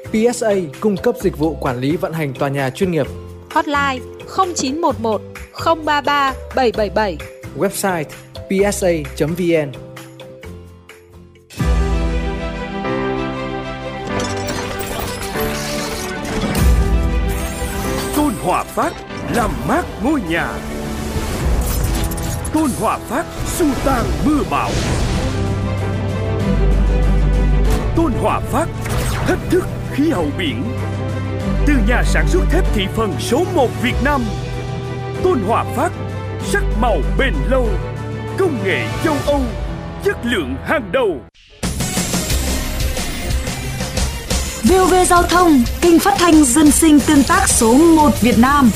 PSA cung cấp dịch vụ quản lý vận hành tòa nhà chuyên nghiệp. Hotline 0911 033 777. Website psa.vn. Tôn Hòa Phát làm mát ngôi nhà. Tôn Hòa Phát xua tan mưa bão. Tôn Hòa Phát thách thức khí hậu biển. Từ nhà sản xuất thép thị phần số 1 Việt Nam, Tôn Hòa Phát sắc màu bền lâu, công nghệ châu Âu, chất lượng hàng đầu. VOV Giao thông, kênh phát thanh dân sinh tương tác số 1 Việt Nam.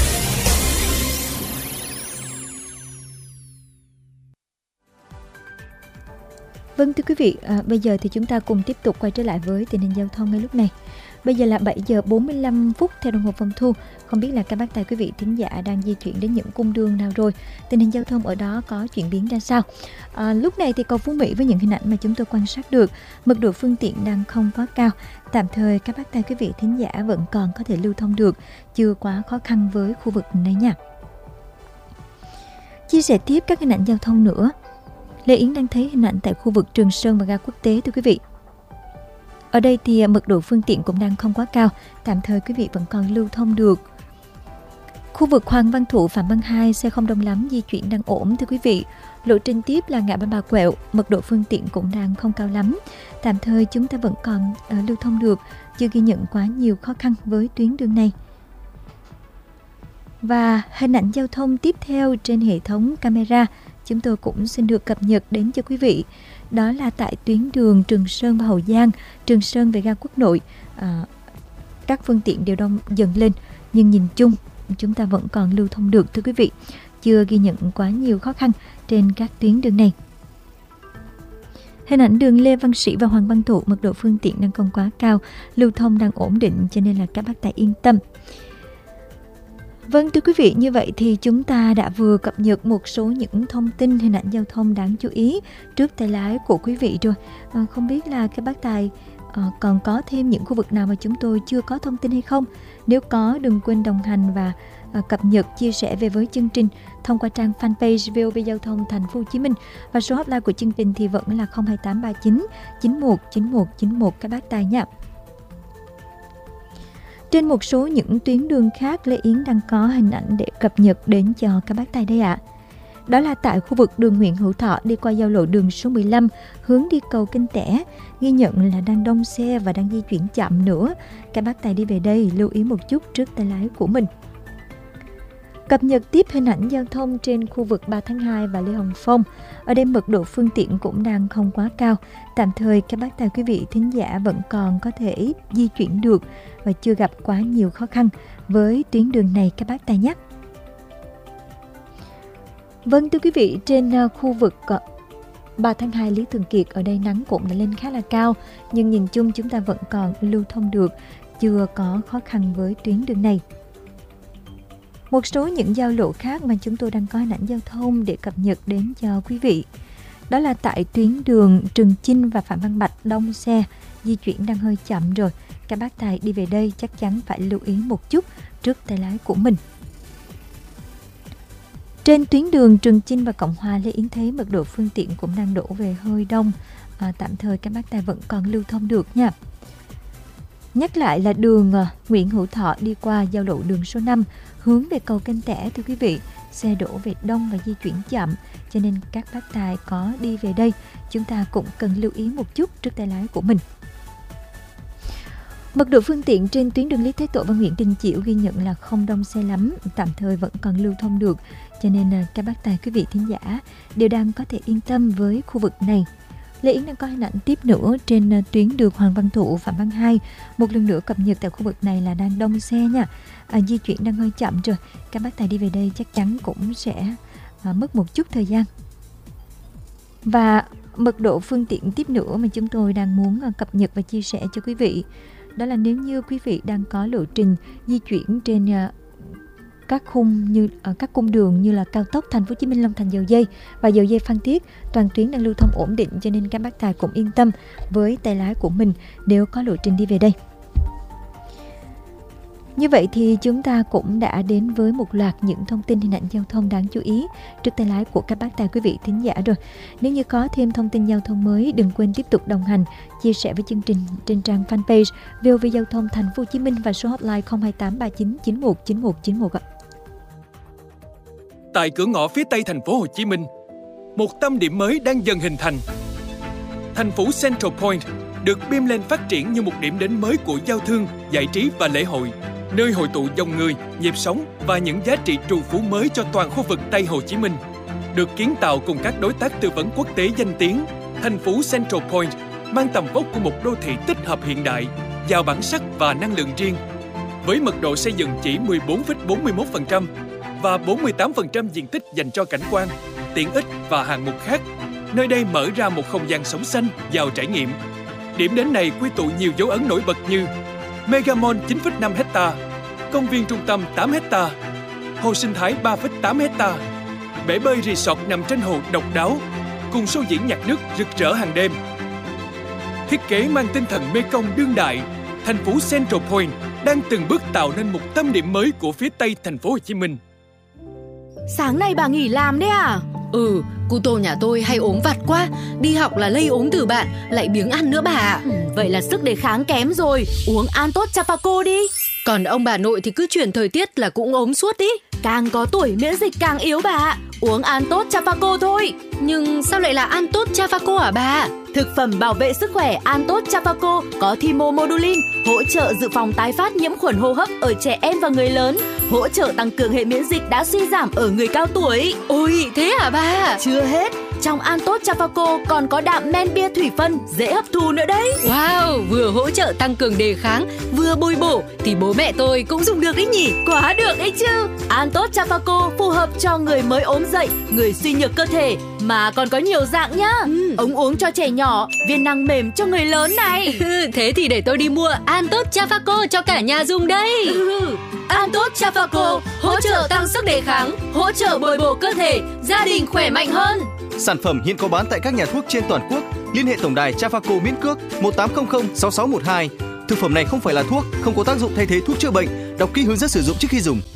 Vâng thưa quý vị, bây giờ thì chúng ta cùng tiếp tục quay trở lại với tình hình giao thông ngay lúc này. Bây giờ là 7 giờ 45 phút theo đồng hồ Phong Thu. Không biết là các bác tài quý vị thính giả đang di chuyển đến những cung đường nào rồi, tình hình giao thông ở đó có chuyển biến ra sao? Lúc này thì cầu Phú Mỹ với những hình ảnh mà chúng tôi quan sát được, mật độ phương tiện đang không quá cao. Tạm thời các bác tài quý vị thính giả vẫn còn có thể lưu thông được, chưa quá khó khăn với khu vực này nha. Chia sẻ tiếp các hình ảnh giao thông nữa. Lê Yến đang thấy hình ảnh tại khu vực Trường Sơn và ga quốc tế thưa quý vị. Ở đây thì mật độ phương tiện cũng đang không quá cao, tạm thời quý vị vẫn còn lưu thông được. Khu vực Hoàng Văn Thụ, Phạm Văn Hai xe không đông lắm, di chuyển đang ổn thưa quý vị. Lộ trình tiếp là ngã ba Bà Quẹo, mật độ phương tiện cũng đang không cao lắm. Tạm thời chúng ta vẫn còn lưu thông được, chưa ghi nhận quá nhiều khó khăn với tuyến đường này. Và hình ảnh giao thông tiếp theo trên hệ thống camera chúng tôi cũng xin được cập nhật đến cho quý vị. Đó là tại tuyến đường Trường Sơn và Hậu Giang, Trường Sơn về ga Quốc Nội. Các phương tiện đều đông dần lên, nhưng nhìn chung chúng ta vẫn còn lưu thông được thưa quý vị. Chưa ghi nhận quá nhiều khó khăn trên các tuyến đường này. Hình ảnh đường Lê Văn Sĩ và Hoàng Văn Thụ, mật độ phương tiện đang không quá cao, lưu thông đang ổn định cho nên là các bác tài yên tâm. Vâng thưa quý vị, như vậy thì chúng ta đã vừa cập nhật một số những thông tin hình ảnh giao thông đáng chú ý trước tay lái của quý vị rồi. Không biết là các bác tài còn có thêm những khu vực nào mà chúng tôi chưa có thông tin hay không? Nếu có, đừng quên đồng hành và cập nhật, chia sẻ về với chương trình thông qua trang fanpage VOV Giao thông Thành phố Hồ Chí Minh, và số hotline của chương trình thì vẫn là 02839 919191 các bác tài nha. Trên một số những tuyến đường khác, Lê Yến đang có hình ảnh để cập nhật đến cho các bác tài đây ạ. Đó là tại khu vực đường Nguyễn Hữu Thọ đi qua giao lộ đường số 15 hướng đi cầu Kinh Tẻ, ghi nhận là đang đông xe và đang di chuyển chậm nữa. Các bác tài đi về đây lưu ý một chút trước tay lái của mình. Cập nhật tiếp hình ảnh giao thông trên khu vực 3 tháng 2 và Lê Hồng Phong. Ở đây mật độ phương tiện cũng đang không quá cao. Tạm thời các bác tài quý vị thính giả vẫn còn có thể di chuyển được và chưa gặp quá nhiều khó khăn với tuyến đường này các bác tài nhé. Vâng thưa quý vị, trên khu vực 3 tháng 2 Lý Thường Kiệt, ở đây nắng cũng đã lên khá là cao, nhưng nhìn chung chúng ta vẫn còn lưu thông được, chưa có khó khăn với tuyến đường này. Một số những giao lộ khác mà chúng tôi đang có hình ảnh giao thông để cập nhật đến cho quý vị. Đó là tại tuyến đường Trường Chinh và Phạm Văn Bạch, đông xe, di chuyển đang hơi chậm rồi. Các bác tài đi về đây chắc chắn phải lưu ý một chút trước tay lái của mình. Trên tuyến đường Trường Chinh và Cộng Hòa, Lê Yến thấy mật độ phương tiện cũng đang đổ về hơi đông. Tạm thời các bác tài vẫn còn lưu thông được nha. Nhắc lại là đường Nguyễn Hữu Thọ đi qua giao lộ đường số 5 hướng về cầu Kênh Tẻ thưa quý vị. Xe đổ về đông và di chuyển chậm, cho nên các bác tài có đi về đây chúng ta cũng cần lưu ý một chút trước tay lái của mình. Mật độ phương tiện trên tuyến đường Lý Thái Tổ và Nguyễn Đình Chiểu ghi nhận là không đông xe lắm, tạm thời vẫn còn lưu thông được, cho nên các bác tài quý vị thính giả đều đang có thể yên tâm với khu vực này. Lê Yến đang có hình ảnh tiếp nữa trên tuyến đường Hoàng Văn Thụ, Phạm Văn Hai. Một lần nữa cập nhật tại khu vực này là đang đông xe nha. Di chuyển đang hơi chậm rồi. Các bác tài đi về đây chắc chắn cũng sẽ mất một chút thời gian. Và mật độ phương tiện tiếp nữa mà chúng tôi đang muốn cập nhật và chia sẻ cho quý vị, đó là nếu như quý vị đang có lộ trình di chuyển trên các cung đường như là cao tốc Thành phố Hồ Chí Minh Long Thành Dầu Giây và Dầu Giây Phan Thiết, toàn tuyến đang lưu thông ổn định, cho nên các bác tài cũng yên tâm với tay lái của mình nếu có lộ trình đi về đây. Như vậy thì chúng ta cũng đã đến với một loạt những thông tin hình ảnh giao thông đáng chú ý trước tay lái của các bác tài quý vị thính giả rồi. Nếu như có thêm thông tin giao thông mới, đừng quên tiếp tục đồng hành, chia sẻ với chương trình trên trang fanpage VOV Giao thông Thành phố Hồ Chí Minh và số hotline 02839919191 ạ. Tại cửa ngõ phía Tây Thành phố Hồ Chí Minh, một tâm điểm mới đang dần hình thành. Thành phố Central Point được beam lên phát triển như một điểm đến mới của giao thương, giải trí và lễ hội, nơi hội tụ dòng người, nhịp sống và những giá trị trù phú mới cho toàn khu vực Tây Hồ Chí Minh. Được kiến tạo cùng các đối tác tư vấn quốc tế danh tiếng, thành phố Central Point mang tầm vóc của một đô thị tích hợp hiện đại, giàu bản sắc và năng lượng riêng. Với mật độ xây dựng chỉ 14,41% và 48% diện tích dành cho cảnh quan, tiện ích và hạng mục khác, nơi đây mở ra một không gian sống xanh, giàu trải nghiệm. Điểm đến này quy tụ nhiều dấu ấn nổi bật như Mega Mall 9,5 hectare, công viên trung tâm 8 hectare, hồ sinh thái 3,8 hectare, bể bơi resort nằm trên hồ độc đáo, cùng show diễn nhạc nước rực rỡ hàng đêm. Thiết kế mang tinh thần Mekong đương đại, thành phố Central Point đang từng bước tạo nên một tâm điểm mới của phía Tây Thành phố Hồ Chí Minh. Sáng nay bà nghỉ làm đấy à? Cu Tô nhà tôi hay ốm vặt quá, đi học là lây ốm từ bạn, lại biếng ăn nữa bà ạ. Vậy là sức đề kháng kém rồi, uống Antot Chafaco đi. Còn ông bà nội thì cứ chuyển thời tiết là cũng ốm suốt ý. Càng có tuổi miễn dịch càng yếu bà ạ, uống Antot Chafaco thôi. Nhưng sao lại là Antot Chafaco hả bà? Thực phẩm bảo vệ sức khỏe Antot Chafaco có thymomodulin, hỗ trợ dự phòng tái phát nhiễm khuẩn hô hấp ở trẻ em và người lớn, hỗ trợ tăng cường hệ miễn dịch đã suy giảm ở người cao tuổi. Ôi, thế hả bà? Chưa hết, trong Antot Chafaco còn có đạm men bia thủy phân, dễ hấp thu nữa đấy. Wow, vừa hỗ trợ tăng cường đề kháng, vừa bồi bổ thì bố mẹ tôi cũng dùng được đấy nhỉ? Quá được đấy chứ. Antot Chafaco phù hợp cho người mới ốm dậy, người suy nhược cơ thể, mà còn có nhiều dạng nhá. Ống uống cho trẻ nhỏ, viên nang mềm cho người lớn này. Thế thì để tôi đi mua Antot Chafaco cho cả nhà dùng đây. Antot Chafaco hỗ trợ tăng sức đề kháng, hỗ trợ bồi bổ cơ thể, gia đình khỏe mạnh hơn. Sản phẩm hiện có bán tại các nhà thuốc trên toàn quốc. Liên hệ tổng đài Chafaco miễn cước 1800 6612. Thực phẩm này không phải là thuốc, không có tác dụng thay thế thuốc chữa bệnh. Đọc kỹ hướng dẫn sử dụng trước khi dùng.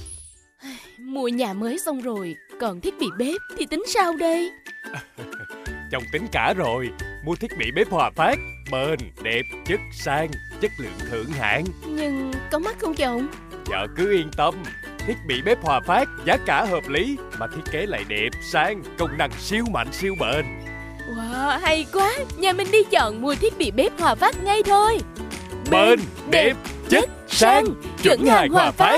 Mua nhà mới xong rồi, còn thiết bị bếp thì tính sao đây? Chồng tính cả rồi. Mua thiết bị bếp Hòa Phát, bền, đẹp, chất sang, chất lượng thượng hạng. Nhưng có mắc không chồng? Vợ cứ yên tâm, thiết bị bếp Hòa Phát giá cả hợp lý mà thiết kế lại đẹp, sang, công năng siêu mạnh siêu bền. Wow, hay quá, nhà mình đi chọn mua thiết bị bếp Hòa Phát ngay thôi. Bền, đẹp, chất, sang, chuẩn hàng Hòa Phát.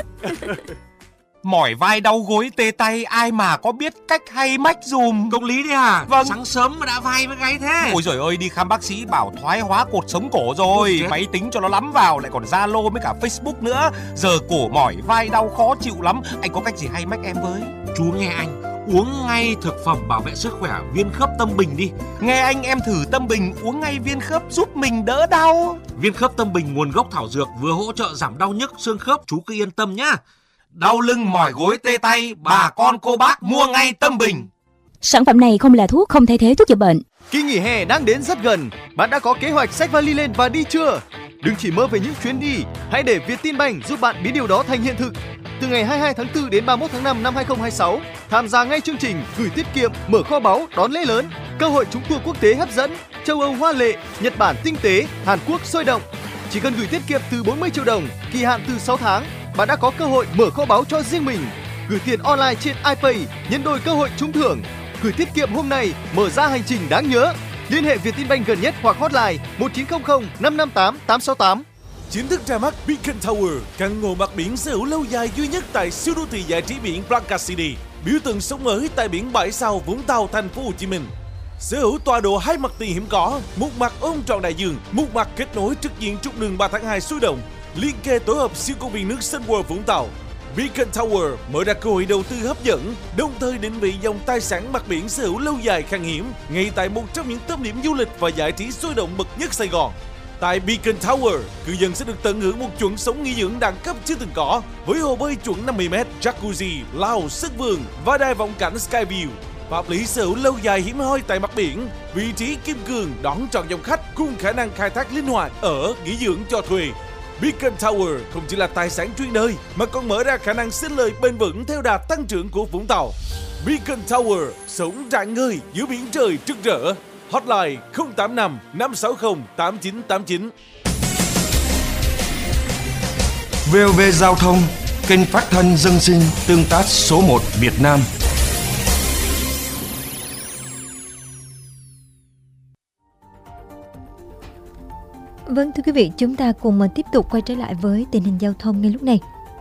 Mỏi vai đau gối tê tay, ai mà có biết cách hay mách dùm. Công lý đấy à? Vâng. Sáng sớm mà đã vai với gáy thế. Ôi giời ơi, đi khám bác sĩ bảo thoái hóa cột sống cổ rồi. Máy tính cho nó lắm vào, lại còn Zalo với cả Facebook nữa. Giờ cổ mỏi vai đau khó chịu lắm. Anh có cách gì hay mách em với? Chú nghe anh, uống ngay thực phẩm bảo vệ sức khỏe Viên Khớp Tâm Bình đi. Nghe anh, em thử Tâm Bình uống ngay viên khớp giúp mình đỡ đau. Viên Khớp Tâm Bình nguồn gốc thảo dược, vừa hỗ trợ giảm đau nhức xương khớp, chú cứ yên tâm nhá. Đau lưng mỏi gối tê tay, bà con cô bác mua ngay Tâm Bình. Sản phẩm này không là thuốc, không thay thế thuốc chữa bệnh. Kỳ nghỉ hè đang đến rất gần, bạn đã có kế hoạch xách vali lên và đi chưa? Đừng chỉ mơ về những chuyến đi, hãy để Vietinbank giúp bạn biến điều đó thành hiện thực. Từ ngày 22 tháng 4 đến 31 tháng 5 năm 2026, tham gia ngay chương trình gửi tiết kiệm, mở kho báu, đón lễ lớn, cơ hội trúng tour quốc tế hấp dẫn, châu Âu hoa lệ, Nhật Bản tinh tế, Hàn Quốc sôi động. Chỉ cần gửi tiết kiệm từ 40 triệu đồng, kỳ hạn từ 6 tháng, bạn đã có cơ hội mở kho báu cho riêng mình. Gửi tiền online trên iPay, nhân đôi cơ hội trúng thưởng. Gửi tiết kiệm hôm nay, mở ra hành trình đáng nhớ. Liên hệ Vietinbank gần nhất hoặc hotline 1900 558 868. Chính thức ra mắt Beacon Tower, căn hộ mặt biển sở hữu lâu dài duy nhất tại siêu đô thị giải trí biển Blanca City, biểu tượng sống mới tại biển Bãi Sau, Vũng Tàu, Thành phố Hồ Chí Minh. Sở hữu tọa độ 2 mặt tiền hiểm cỏ, một mặt ôm trọn đại dương, một mặt kết nối trực diện trục đường 3 tháng 2 sôi động, liên kề tổ hợp siêu công viên nước Sun World Vũng Tàu. Beacon Tower mở ra cơ hội đầu tư hấp dẫn, đồng thời định vị dòng tài sản mặt biển sở hữu lâu dài khan hiếm ngay tại một trong những tâm điểm du lịch và giải trí sôi động bậc nhất Sài Gòn. Tại Beacon Tower, cư dân sẽ được tận hưởng một chuẩn sống nghỉ dưỡng đẳng cấp chưa từng có, với hồ bơi chuẩn 50m, jacuzzi, lau, sân vườn và đài vọng cảnh Skyview. Pháp lý sở hữu lâu dài hiếm hoi tại mặt biển, vị trí kim cương đón trọn dòng khách cùng khả năng khai thác linh hoạt ở nghỉ dưỡng cho thuê. Beacon Tower không chỉ là tài sản chuyên đời mà còn mở ra khả năng sinh lời bền vững theo đà tăng trưởng của Vũng Tàu. Beacon Tower sống rạng ngời giữa biển trời rực rỡ. Hotline 085 560 8989. VOV Giao thông, kênh phát thanh dân sinh tương tác số 1 Việt Nam. Vâng, thưa quý vị, chúng ta cùng tiếp tục quay trở lại với tình hình giao thông ngay lúc này.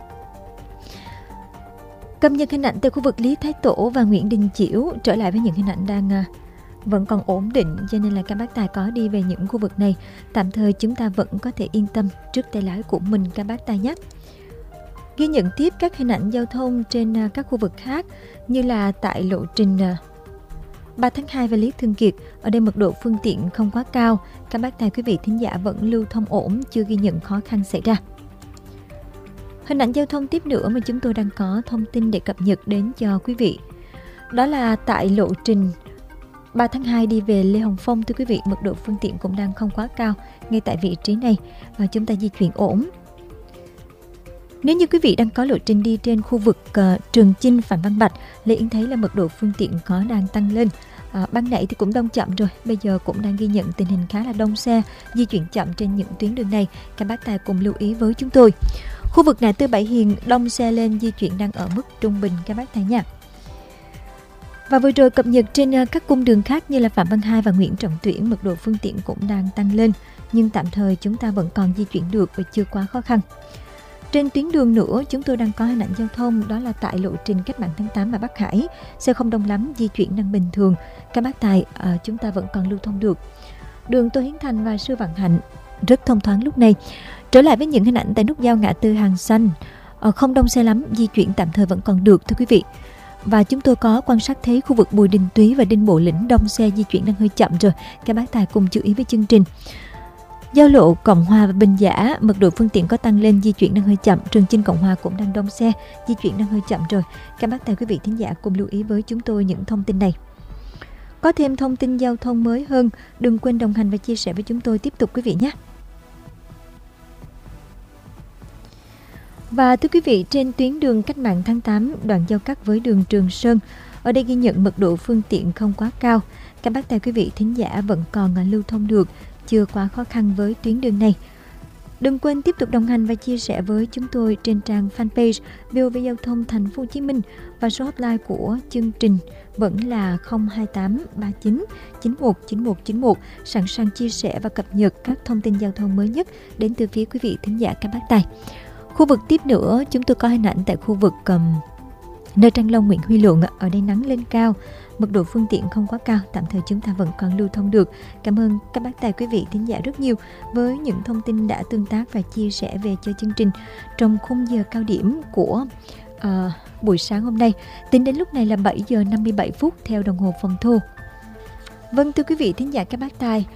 Cập nhật hình ảnh từ khu vực Lý Thái Tổ và Nguyễn Đình Chiểu, trở lại với những hình ảnh đang vẫn còn ổn định, cho nên là các bác tài có đi về những khu vực này, tạm thời chúng ta vẫn có thể yên tâm trước tay lái của mình các bác tài nhé. Ghi nhận tiếp các hình ảnh giao thông trên các khu vực khác như là tại lộ trình 3 tháng 2 và Lý Thường Kiệt. Ở đây mật độ phương tiện không quá cao, các bác tài quý vị thính giả vẫn lưu thông ổn, chưa ghi nhận khó khăn xảy ra. Hình ảnh giao thông tiếp nữa mà chúng tôi đang có thông tin để cập nhật đến cho quý vị, đó là tại lộ trình 3 tháng 2 đi về Lê Hồng Phong. Thưa quý vị, mật độ phương tiện cũng đang không quá cao ngay tại vị trí này và chúng ta di chuyển ổn. Nếu như quý vị đang có lộ trình đi trên khu vực Trường Chinh, Phạm Văn Bạch, Lê Yến thấy là mật độ phương tiện có đang tăng lên. Ban nãy thì cũng đông chậm rồi, bây giờ cũng đang ghi nhận tình hình khá là đông xe di chuyển chậm trên những tuyến đường này. Các bác tài cùng lưu ý với chúng tôi. Khu vực ngã tư Bảy Hiền đông xe lên, di chuyển đang ở mức trung bình các bác tài nha. Và vừa rồi cập nhật trên các cung đường khác như là Phạm Văn Hai và Nguyễn Trọng Tuyển, mật độ phương tiện cũng đang tăng lên, nhưng tạm thời chúng ta vẫn còn di chuyển được và chưa quá khó khăn. Trên tuyến đường nữa, chúng tôi đang có hình ảnh giao thông, đó là tại lộ trình Cách mạng tháng 8 và Bắc Hải. Xe không đông lắm, di chuyển đang bình thường. Các bác tài, chúng ta vẫn còn lưu thông được. Đường Tô Hiến Thành và Sư Vạn Hạnh rất thông thoáng lúc này. Trở lại với những hình ảnh tại nút giao ngã tư Hàng Xanh, không đông xe lắm, di chuyển tạm thời vẫn còn được thưa quý vị. Và chúng tôi có quan sát thấy khu vực Bùi Đình Túy và Đinh Bộ Lĩnh đông xe, di chuyển đang hơi chậm rồi. Các bác tài cùng chú ý với chương trình. Giao lộ Cộng Hòa và Bình Giả, mật độ phương tiện có tăng lên, di chuyển đang hơi chậm. Trường Chinh Cộng Hòa cũng đang đông xe, di chuyển đang hơi chậm rồi. Các bác tài quý vị thính giả cùng lưu ý với chúng tôi những thông tin này. Có thêm thông tin giao thông mới hơn, đừng quên đồng hành và chia sẻ với chúng tôi tiếp tục quý vị nhé. Và thưa quý vị, trên tuyến đường Cách mạng tháng 8, đoạn giao cắt với đường Trường Sơn, ở đây ghi nhận mật độ phương tiện không quá cao. Các bác tài quý vị thính giả vẫn còn lưu thông được, chưa quá khó khăn với tuyến đường này. Đừng quên tiếp tục đồng hành và chia sẻ với chúng tôi trên trang fanpage VOV Giao thông Thành phố Hồ Chí Minh, và số hotline của chương trình vẫn là 028 39 91 91 91, sẵn sàng chia sẻ và cập nhật các thông tin giao thông mới nhất đến từ phía quý vị thính giả các bác tài. Khu vực tiếp nữa, chúng tôi có hình ảnh tại khu vực nơi Trang Long, Nguyễn Huy Lượng. Ở đây nắng lên cao, mật độ phương tiện không quá cao, tạm thời chúng ta vẫn còn lưu thông được. Cảm ơn các bác tài quý vị thính giả rất nhiều với những thông tin đã tương tác và chia sẻ về cho chương trình trong khung giờ cao điểm của buổi sáng hôm nay. Tính đến lúc này là 7 giờ 57 phút theo đồng hồ phòng thu. Vâng, thưa quý vị thính giả các bác tài,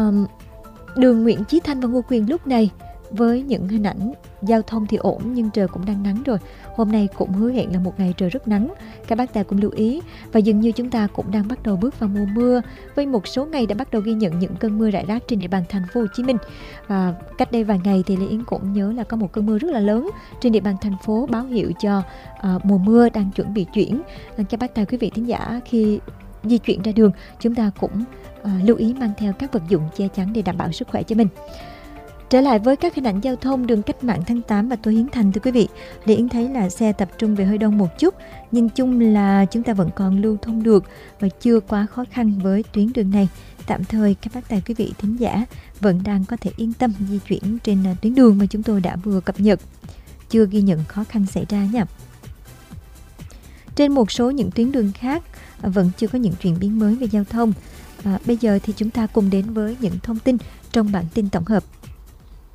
đường Nguyễn Chí Thanh và Ngô Quyền lúc này với những hình ảnh giao thông thì ổn, nhưng trời cũng đang nắng rồi. Hôm nay cũng hứa hẹn là một ngày trời rất nắng. Các bác tài cũng lưu ý, và dường như chúng ta cũng đang bắt đầu bước vào mùa mưa, với một số ngày đã bắt đầu ghi nhận những cơn mưa rải rác trên địa bàn thành phố Hồ Chí Minh. Và cách đây vài ngày thì Lê Yến cũng nhớ là có một cơn mưa rất là lớn trên địa bàn thành phố, báo hiệu cho mùa mưa đang chuẩn bị chuyển. Các bác tài quý vị thính giả khi di chuyển ra đường, chúng ta cũng lưu ý mang theo các vật dụng che chắn để đảm bảo sức khỏe cho mình. Trở lại với các hình ảnh giao thông đường Cách mạng tháng 8 và Tô Hiến Thành, thưa quý vị, Lê Yến thấy là xe tập trung về hơi đông một chút, nhưng chung là chúng ta vẫn còn lưu thông được và chưa quá khó khăn với tuyến đường này. Tạm thời các bác tài quý vị thính giả vẫn đang có thể yên tâm di chuyển trên tuyến đường mà chúng tôi đã vừa cập nhật, chưa ghi nhận khó khăn xảy ra nha. Trên một số những tuyến đường khác vẫn chưa có những chuyển biến mới về giao thông. Bây giờ thì chúng ta cùng đến với những thông tin trong bản tin tổng hợp.